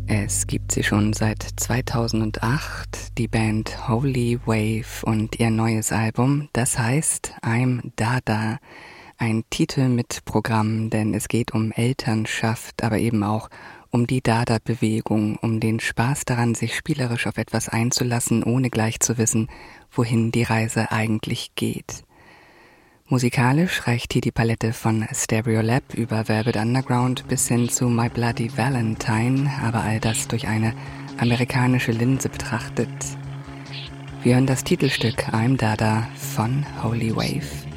Es gibt sie schon seit 2008, die Band Holy Wave und ihr neues Album, das heißt I'm Dada, ein Titel mit Programm, denn es geht um Elternschaft, aber eben auch um die Dada-Bewegung, um den Spaß daran, sich spielerisch auf etwas einzulassen, ohne gleich zu wissen, wohin die Reise eigentlich geht. Musikalisch reicht hier die Palette von Stereolab über Velvet Underground bis hin zu My Bloody Valentine, aber all das durch eine amerikanische Linse betrachtet. Wir hören das Titelstück I'm Dada von Holy Wave.